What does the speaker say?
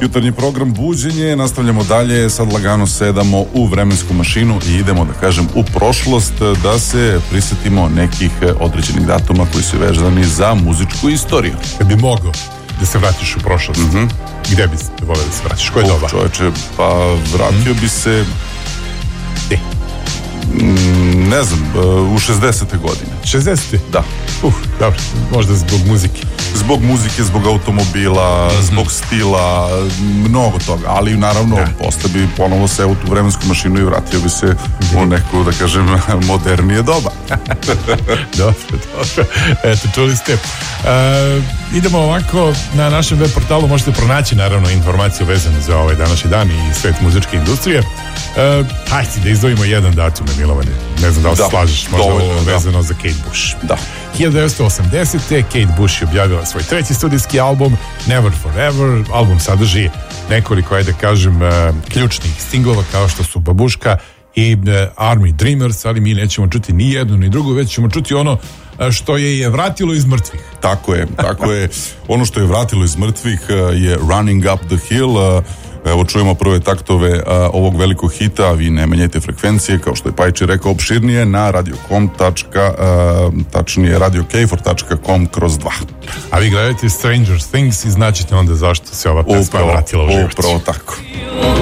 Jutarnji program Buđenje, nastavljamo dalje, sad lagano sedamo u vremensku mašinu i idemo, da kažem, u prošlost da se prisjetimo nekih određenih datuma koji su vezani za muzičku istoriju. Kad bi mogao da se vratiš u prošlost, gde bi volio da se vratiš? Koje doba? Čoveče, pa vratio bi se... Ne znam, u 60. godine. 60. Da. Dobro, možda zbog muzike. Zbog muzike, zbog automobila, zbog stila, mnogo toga. Ali naravno, posle bi ponovo se u tu vremensku mašinu i vratio bi se u neku, da kažem, modernije doba. Dobro. Eto, čuli ste. Idemo ovako, na našem web portalu možete pronaći naravno informaciju vezanu za ovaj današnji dan i svet muzičke industrije. Hajde da izdvojimo jedan datum, Milovane. Ne znam da li se slažeš, možda ovo vezano za Kate Bush. Da. 1980. Kate Bush je objavila svoj treći studijski album Never Forever. Album sadrži nekoliko, ajde kažem, ključnih singlova kao što su Babuška i Army Dreamers, ali mi nećemo čuti ni jednu ni drugu, već ćemo čuti ono što je vratilo iz mrtvih. Tako je. Ono što je vratilo iz mrtvih je Running Up the Hill. Evo čujemo prve taktove ovog velikog hita, vi ne menjajte frekvencije, kao što je Pajči rekao, opširnije na radio.com, tačnije radioKFOR.com/2. A vi gledajte Stranger Things i značite onda zašto se ova pesma vratila u život. Upravo tako.